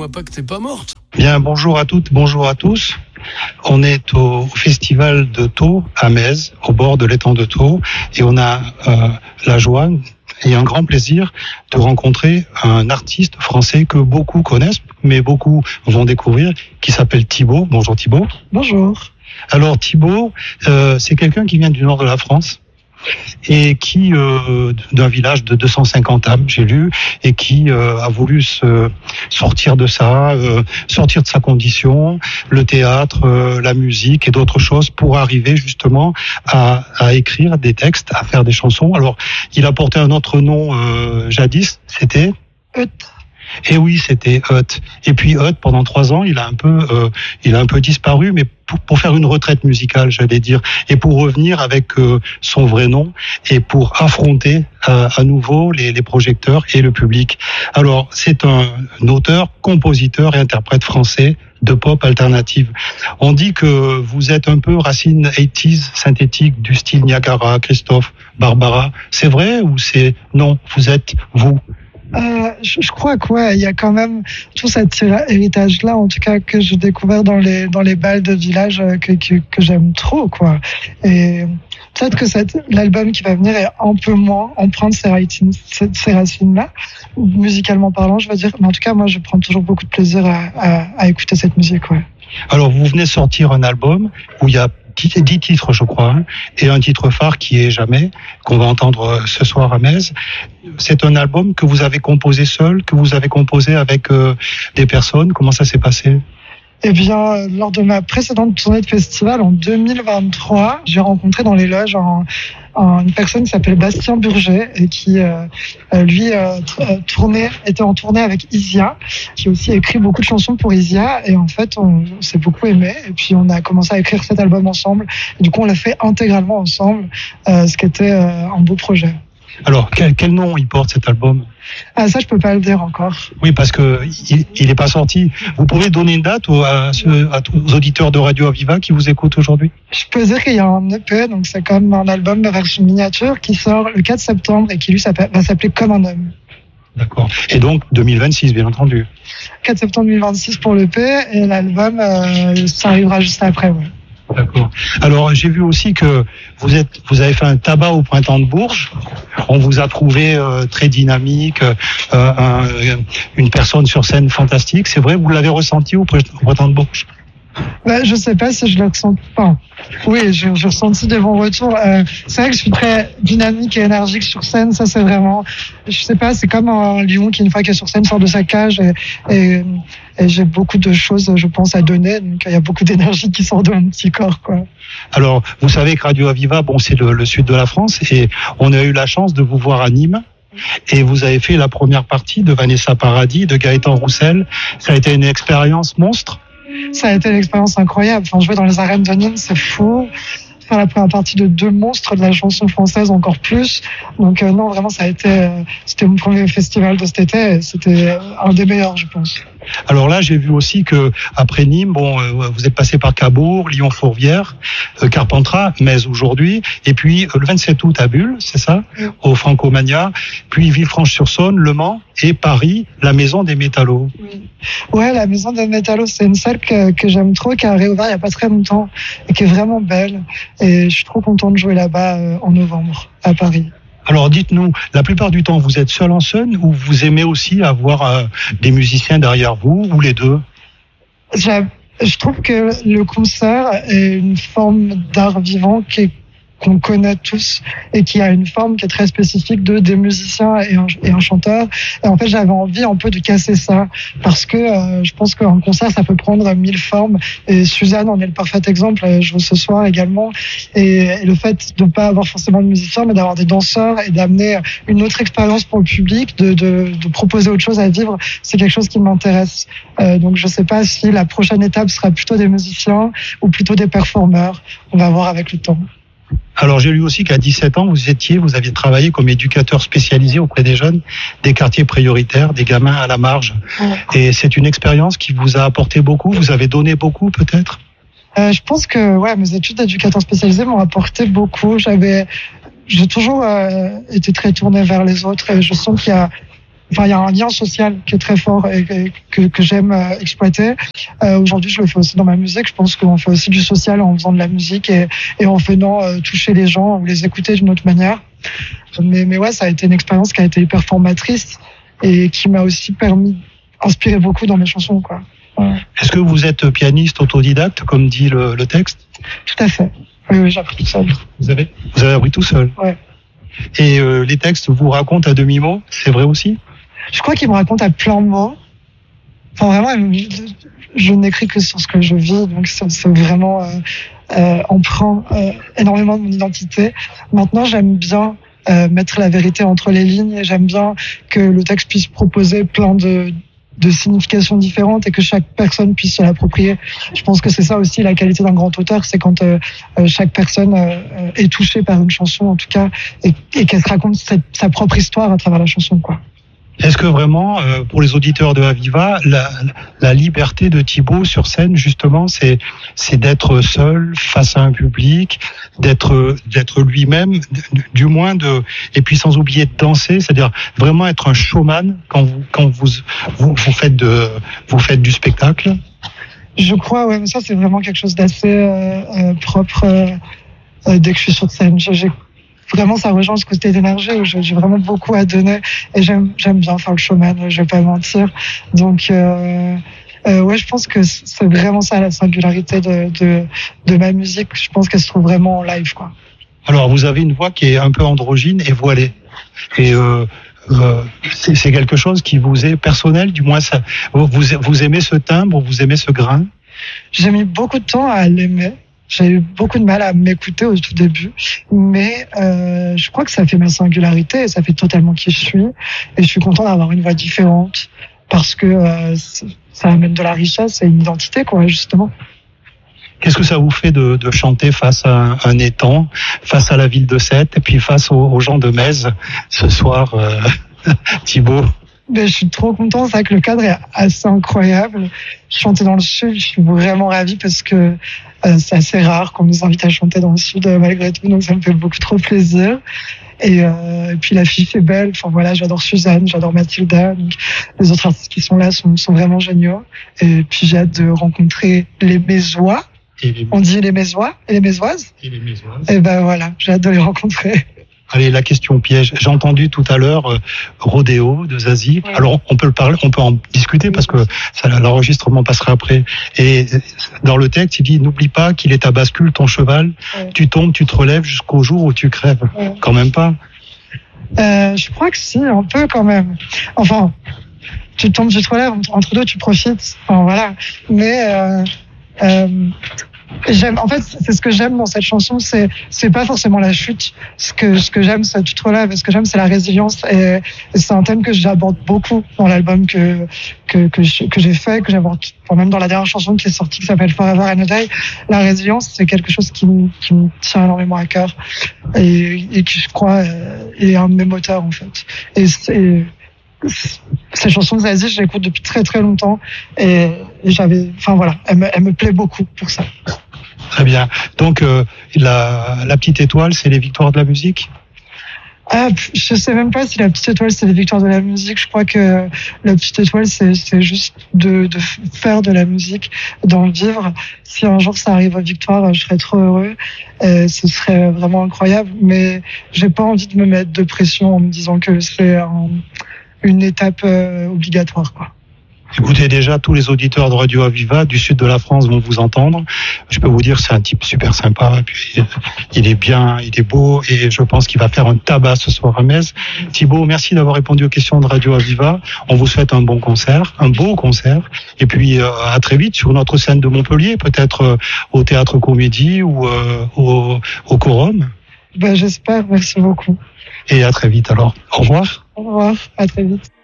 dis-moi pas que t'es pas morte. Bien, bonjour à toutes, bonjour à tous. On est au festival de Thau à Metz, au bord de l'étang de Thau, et on a la joie et un grand plaisir de rencontrer un artiste français que beaucoup connaissent, mais beaucoup vont découvrir, qui s'appelle Thibaut. Bonjour Thibaut. Bonjour. Alors Thibaut, c'est quelqu'un qui vient du nord de la France et qui d'un village de 250 âmes, j'ai lu, et qui a voulu sortir de ça, sortir de sa condition, le théâtre, la musique et d'autres choses, pour arriver justement à écrire des textes, à faire des chansons. Alors, il a porté un autre nom jadis, c'était Eut. Et oui, c'était Eut. Et puis Eut, pendant 3 ans, il a un peu disparu, mais pour faire une retraite musicale, j'allais dire, et pour revenir avec son vrai nom et pour affronter à nouveau les projecteurs et le public. Alors, c'est un auteur, compositeur et interprète français de pop alternative. On dit que vous êtes un peu racine 80s synthétique du style Niagara, Christophe, Barbara. C'est vrai ou c'est non? Vous êtes vous? Je crois que ouais, il y a quand même tout cet héritage-là, en tout cas que j'ai découvert dans les balles de village que j'aime trop, quoi. Et peut-être que l'album qui va venir est un peu moins empreinte ces racines-là, musicalement parlant, je veux dire. Mais en tout cas, moi, je prends toujours beaucoup de plaisir à écouter cette musique, ouais. Alors, vous venez sortir un album où il y a 10 titres, je crois, et un titre phare qui est Jamais, qu'on va entendre ce soir à Metz. C'est un album que vous avez composé seul, que vous avez composé avec des personnes. Comment ça s'est passé? Eh bien, lors de ma précédente tournée de festival en 2023, j'ai rencontré dans les loges une personne qui s'appelle Bastien Burger et qui, lui, était en tournée avec Isia, qui aussi a écrit beaucoup de chansons pour Isia. Et en fait, on s'est beaucoup aimé. Et puis, on a commencé à écrire cet album ensemble. Et du coup, on l'a fait intégralement ensemble, ce qui était un beau projet. Alors, quel nom il porte cet album? Ah, ça, je peux pas le dire encore. Oui, parce que il est pas sorti. Vous pouvez donner une date à tous les auditeurs de Radio Aviva qui vous écoutent aujourd'hui? Je peux dire qu'il y a un EP, donc c'est comme un album de version miniature qui sort le 4 septembre et qui lui va s'appeler Comme un homme. D'accord. Et donc 2026, bien entendu. 4 septembre 2026 pour l'EP et l'album, ça arrivera juste après, ouais. D'accord. Alors, j'ai vu aussi que vous avez fait un tabac au Printemps de Bourges. On vous a trouvé très dynamique, une personne sur scène fantastique. C'est vrai, vous l'avez ressenti au Printemps de Bourges? Je sais pas si je le ressens. Enfin, oui, j'ai ressenti des bons retours. C'est vrai que je suis très dynamique et énergique sur scène. Ça, c'est vraiment, je sais pas, c'est comme un lion qui, une fois qu'il est sur scène, sort de sa cage et j'ai beaucoup de choses, je pense, à donner. Donc, il y a beaucoup d'énergie qui sort de mon petit corps, quoi. Alors, vous savez que Radio Aviva, c'est le sud de la France et on a eu la chance de vous voir à Nîmes. Et vous avez fait la première partie de Vanessa Paradis, de Gaëtan Roussel. Ça a été une expérience monstre. Ça a été une expérience incroyable. Enfin, jouer dans les arènes de Nîmes, c'est fou. Faire la première partie de 2 monstres de la chanson française, encore plus. Donc non, vraiment, c'était mon premier festival de cet été. C'était un des meilleurs, je pense. Alors là, j'ai vu aussi que après Nîmes, vous êtes passé par Cabourg, Lyon-Fourvière, Carpentras, Metz aujourd'hui, et puis le 27 août à Bulle, c'est ça, au Francomania, puis Villefranche-sur-Saône, Le Mans et Paris, la Maison des Métallos. Oui. Ouais, la Maison des Métallos, c'est une salle que j'aime trop, qui a réouvert il y a pas très longtemps et qui est vraiment belle. Et je suis trop contente de jouer là-bas en novembre à Paris. Alors dites-nous, la plupart du temps, vous êtes seul en scène ou vous aimez aussi avoir des musiciens derrière vous, ou les deux? Je trouve que le concert est une forme d'art vivant qu'on connaît tous et qui a une forme qui est très spécifique des musiciens et un chanteur. Et en fait, j'avais envie un peu de casser ça parce que je pense qu'un concert, ça peut prendre 1000 formes. Et Suzanne en est le parfait exemple. Elle joue ce soir également. Et le fait de ne pas avoir forcément de musiciens, mais d'avoir des danseurs et d'amener une autre expérience pour le public, de proposer autre chose à vivre, c'est quelque chose qui m'intéresse. Donc, je ne sais pas si la prochaine étape sera plutôt des musiciens ou plutôt des performeurs. On va voir avec le temps. Alors, j'ai lu aussi qu'à 17 ans, vous aviez travaillé comme éducateur spécialisé auprès des jeunes, des quartiers prioritaires, des gamins à la marge. Ouais. Et c'est une expérience qui vous a apporté beaucoup, vous avez donné beaucoup peut-être? Je pense que mes études d'éducateur spécialisé m'ont apporté beaucoup. J'ai toujours été très tournée vers les autres et je sens qu'il y a enfin, il y a un lien social qui est très fort et que j'aime exploiter. Aujourd'hui, je le fais aussi dans ma musique. Je pense qu'on fait aussi du social en faisant de la musique et en venant toucher les gens ou les écouter d'une autre manière. Mais ouais, ça a été une expérience qui a été hyper formatrice et qui m'a aussi inspiré beaucoup dans mes chansons, quoi. Ouais. Est-ce que vous êtes pianiste autodidacte, comme dit le texte? Tout à fait. Oui, j'ai appris tout seul. Vous avez appris tout seul? Ouais. Et les textes vous racontent à demi-mot, c'est vrai aussi? Je crois qu'ils me racontent à plein de mots. Enfin, vraiment, je n'écris que sur ce que je vis, donc c'est vraiment empreint énormément de mon identité. Maintenant, j'aime bien mettre la vérité entre les lignes et j'aime bien que le texte puisse proposer plein de significations différentes et que chaque personne puisse se l'approprier. Je pense que c'est ça aussi la qualité d'un grand auteur, c'est quand chaque personne est touchée par une chanson en tout cas et qu'elle se raconte sa propre histoire à travers la chanson, quoi. Est-ce que vraiment, pour les auditeurs de Aviva, la liberté de Thibaut sur scène, justement, c'est d'être seul face à un public, d'être lui-même, du moins et puis sans oublier de danser, c'est-à-dire vraiment être un showman quand vous faites du spectacle? Je crois, ouais, mais ça c'est vraiment quelque chose d'assez propre dès que je suis sur scène. Vraiment, ça rejoint ce côté d'énergie où j'ai vraiment beaucoup à donner et j'aime bien faire le showman, je vais pas mentir. Donc, ouais, je pense que c'est vraiment ça la singularité de ma musique. Je pense qu'elle se trouve vraiment en live, quoi. Alors, vous avez une voix qui est un peu androgyne et voilée. Et c'est quelque chose qui vous est personnel, du moins ça. Vous aimez ce timbre, vous aimez ce grain? J'ai mis beaucoup de temps à l'aimer. J'ai eu beaucoup de mal à m'écouter au tout début, mais je crois que ça fait ma singularité et ça fait totalement qui je suis. Et je suis content d'avoir une voix différente parce que ça amène de la richesse et une identité, quoi, justement. Qu'est-ce que ça vous fait de chanter face à un étang, face à la ville de Sète et puis face aux gens de Metz ce soir, Thibaut? Ben, je suis trop content, c'est vrai que le cadre est assez incroyable. Chanter dans le sud, je suis vraiment ravie parce que c'est assez rare qu'on nous invite à chanter dans le sud malgré tout, donc ça me fait beaucoup trop plaisir. Et puis l'affiche est belle, enfin voilà, j'adore Suzanne, j'adore Mathilda, donc les autres artistes qui sont là sont vraiment géniaux. Et puis j'ai hâte de rencontrer les Mézois. On dit les Mézois et les Mézoises. Et les Mézoises. Et ben voilà, j'ai hâte de les rencontrer. Allez, la question piège. J'ai entendu tout à l'heure Rodéo de Zazie. Ouais. Alors on peut en discuter parce que l'enregistrement passera après. Et dans le texte, il dit n'oublie pas qu'il est ta bascule, ton cheval. Ouais. Tu tombes, tu te relèves jusqu'au jour où tu crèves. Ouais. Quand même pas. Je crois que si, un peu quand même. Enfin, tu tombes, tu te relèves, entre deux, tu profites. Enfin voilà. Mais en fait, c'est ce que j'aime dans cette chanson, c'est pas forcément la chute. Ce que j'aime, c'est tu te relèves. Ce que j'aime, c'est la résilience. Et c'est un thème que j'aborde beaucoup dans l'album que j'ai fait, que j'aborde, même dans la dernière chanson qui est sortie, qui s'appelle Forever and a Day. La résilience, c'est quelque chose qui me tient énormément à cœur et qui, je crois, est un de mes moteurs, en fait. Et cette chanson de Zazie, je l'écoute depuis très très longtemps et enfin voilà, elle me plaît beaucoup pour ça. Très bien. Donc la petite étoile, c'est les victoires de la musique? Je sais même pas si la petite étoile c'est les victoires de la musique. Je crois que la petite étoile c'est juste de faire de la musique, d'en vivre. Si un jour ça arrive aux victoires, je serais trop heureux. Ce serait vraiment incroyable. Mais j'ai pas envie de me mettre de pression en me disant que c'est une étape obligatoire, quoi. Écoutez, déjà, tous les auditeurs de Radio Aviva du sud de la France vont vous entendre. Je peux vous dire, c'est un type super sympa. Et puis, il est bien, il est beau, et je pense qu'il va faire un tabac ce soir à Metz. Thibaut, merci d'avoir répondu aux questions de Radio Aviva. On vous souhaite un bon concert, un beau concert. Et puis, à très vite sur notre scène de Montpellier, peut-être au Théâtre Comédie ou au Quorum. Ben, j'espère. Merci beaucoup. Et à très vite alors. Au revoir. Au revoir. À très vite.